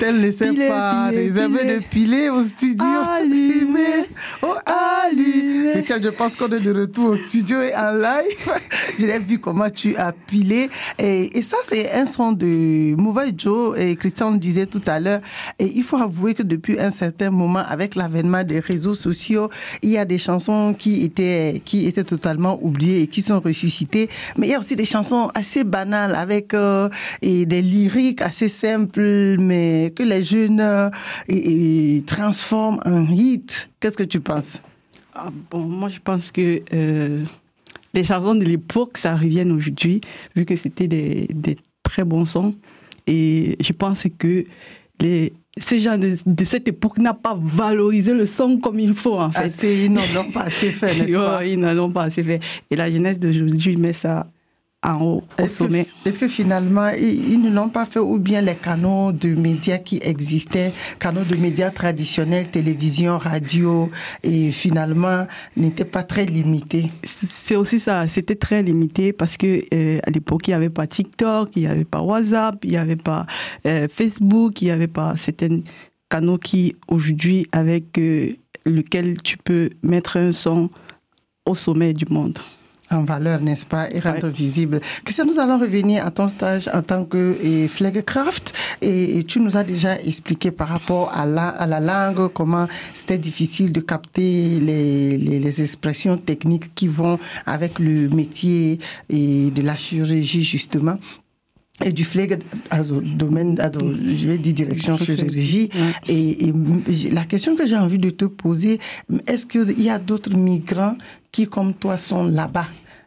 Tel ne sait pas réserver de piler au studio. Allumé. Oh, allumé. Christiane, je pense qu'on est de retour au studio et en live. Je l'ai vu comment tu as pilé. Et ça, c'est un son de Mauvais Joe. Et Christiane disait tout à l'heure. Et il faut avouer que depuis un certain moment, avec l'avènement des réseaux sociaux, il y a des chansons qui étaient totalement oubliées et qui sont ressuscitées. Mais il y a aussi des chansons assez banales avec et des lyriques assez simples, mais que les jeunes transforment en hit. Qu'est-ce que tu penses? Moi, je pense que les chansons de l'époque, ça revient aujourd'hui, vu que c'était des très bons sons. Et je pense que ce genre de cette époque n'a pas valorisé le son comme il faut, en fait. Ils n'en ont pas assez fait, n'est-ce pas? Ils n'en ont pas assez fait. Et la jeunesse d'aujourd'hui met ça en haut, au sommet. Est-ce que finalement, ils ne l'ont pas fait, ou bien les canaux de médias qui existaient, canaux de médias traditionnels, télévision, radio, et finalement, n'étaient pas très limités? C'est aussi ça, c'était très limité parce que à l'époque, il n'y avait pas TikTok, il n'y avait pas WhatsApp, il n'y avait pas Facebook, il n'y avait pas certains canaux qui, aujourd'hui, avec lequel tu peux mettre un son au sommet du monde. En valeur, n'est-ce pas, et rendre visible. Christian, nous allons revenir à ton stage en tant que Pflegecraft, et tu nous as déjà expliqué par rapport à la langue, comment c'était difficile de capter les expressions techniques qui vont avec le métier et de la chirurgie, justement. Et du Pflege, domaine, je vais dire direction chirurgie. Et la question que j'ai envie de te poser, est-ce qu'il y a d'autres migrants qui, comme toi, sont là-bas?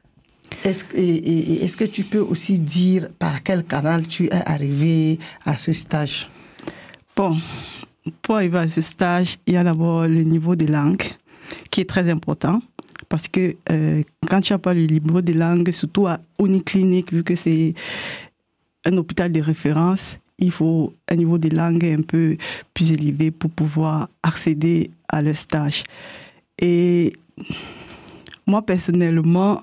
Est-ce que tu peux aussi dire par quel canal tu es arrivé à ce stage? Bon, pour arriver à ce stage, il y a d'abord le niveau de langue qui est très important. Parce que quand tu n'as pas le niveau de langue, surtout à Uniclinique, vu que c'est un hôpital de référence, il faut un niveau de langue un peu plus élevé pour pouvoir accéder à le stage. Et moi, personnellement,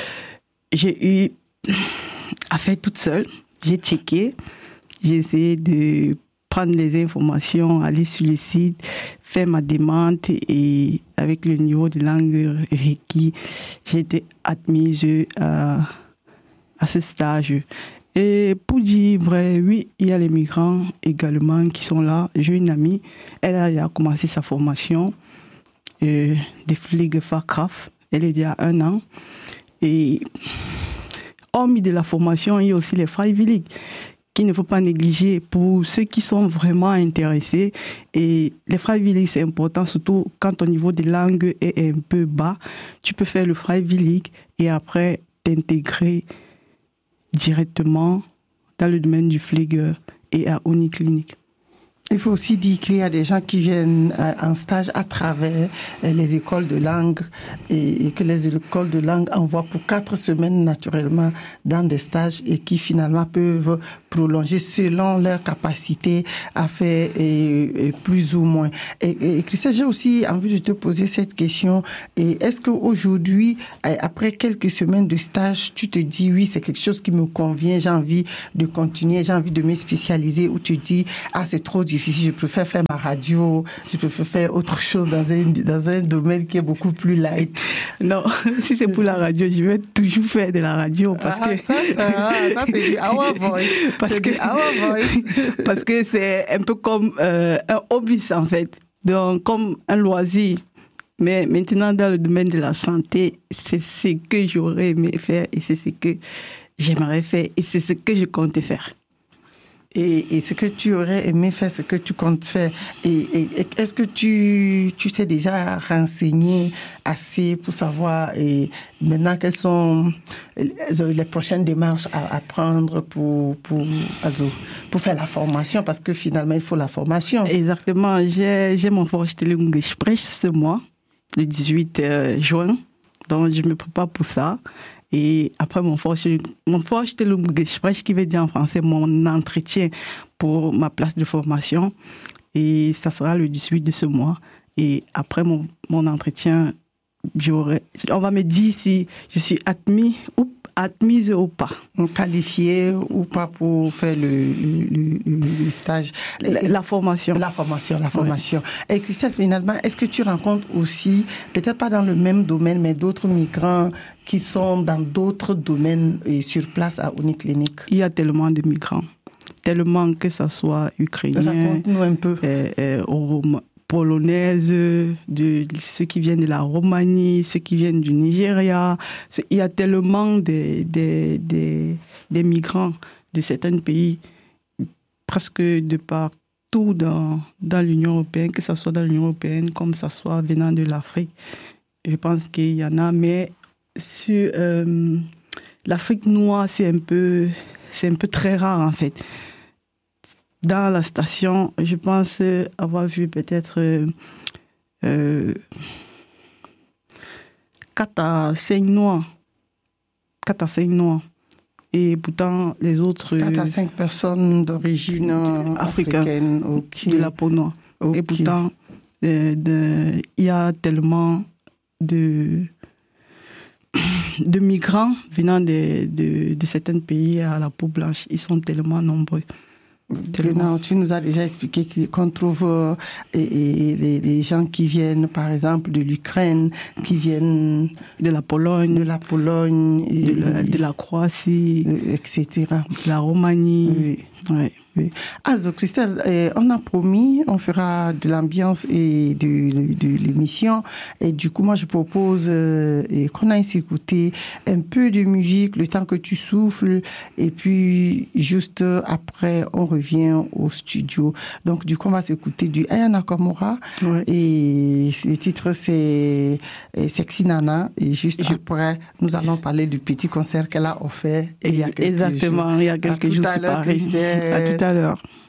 j'ai eu à faire toute seule. J'ai checké, j'ai essayé de prendre les informations, aller sur le site, faire ma demande, et avec le niveau de langue requis, j'ai été admise à ce stage. Et pour dire vrai, oui, il y a les migrants également qui sont là. J'ai une amie, elle a commencé sa formation de Pflegefachkraft. Elle est il y a 1 an. Et hormis de la formation, il y a aussi les freiwillig qu'il ne faut pas négliger pour ceux qui sont vraiment intéressés. Et les freiwillig, c'est important, surtout quand ton niveau de langue est un peu bas. Tu peux faire le freiwillig et après t'intégrer directement dans le domaine du Pflege et à Uniclinique. Il faut aussi dire qu'il y a des gens qui viennent en stage à travers les écoles de langue, et que les écoles de langue envoient pour 4 semaines naturellement dans des stages, et qui finalement peuvent prolonger selon leur capacité à faire et plus ou moins. Et Christian, j'ai aussi envie de te poser cette question. Et est-ce qu'aujourd'hui, après quelques semaines de stage, tu te dis oui, c'est quelque chose qui me convient, j'ai envie de continuer, j'ai envie de me spécialiser, ou tu dis c'est trop difficile, je préfère faire ma radio, je préfère faire autre chose dans un domaine qui est beaucoup plus light? Non, si c'est pour la radio, je vais toujours faire de la radio parce que ça c'est du Our Voice. Parce que c'est un peu comme un hobby en fait, donc comme un loisir. Mais maintenant, dans le domaine de la santé, c'est ce que j'aurais aimé faire et c'est ce que j'aimerais faire et c'est ce que je comptais faire. Et ce que tu aurais aimé faire, ce que tu comptes faire. Et est-ce que tu t'es déjà renseigné assez pour savoir maintenant quelles sont les prochaines démarches à prendre pour faire la formation? Parce que finalement, il faut la formation. Exactement. J'ai mon Vorstellungsgespräch ce mois, le 18 juin. Donc, je me prépare pour ça. Et après mon Vorstellungsgespräch, qui veut dire en français mon entretien pour ma place de formation. Et ça sera le 18 de ce mois. Et après mon entretien, on va me dire si je suis admis ou admise ou pas. Qualifié ou pas pour faire le stage. La formation. La formation. Et Christelle, finalement, est-ce que tu rencontres aussi, peut-être pas dans le même domaine, mais d'autres migrants qui sont dans d'autres domaines et sur place à Uniclinic? Il y a tellement de migrants. Tellement que ça soit ukrainien. Raconte-nous un peu. Polonaises, de ceux qui viennent de la Roumanie, ceux qui viennent du Nigeria. Il y a tellement des migrants de certains pays, presque de partout dans l'Union européenne, que ce soit dans l'Union européenne comme ça soit venant de l'Afrique. Je pense qu'il y en a, mais sur l'Afrique noire, c'est un peu très rare en fait. Dans la station, je pense avoir vu peut-être 4 à 5 noirs. 4 à 5 noirs. Et pourtant, les autres... 4 à 5 personnes d'origine africaine. Okay. De la peau noire. Okay. Et pourtant, il y a tellement de migrants venant de certains pays à la peau blanche. Ils sont tellement nombreux. Non, tu nous as déjà expliqué qu'on trouve les gens qui viennent, par exemple, de l'Ukraine, qui viennent de la Pologne, de la Croatie, etc. De la Roumanie. Oui. Ouais. Oui. Alors, Christelle, on a promis, on fera de l'ambiance et de l'émission. Et du coup, moi, je propose qu'on aille s'écouter un peu de musique, le temps que tu souffles. Et puis, juste après, on revient au studio. Donc, du coup, on va s'écouter du Aya Nakamura. Ouais. Et le titre, c'est Sexy Nana. Et juste après, nous allons parler du petit concert qu'elle a offert il y a quelques jours. Exactement, il y a quelques jours, c'est pareil. Christelle. À tout à l'heure.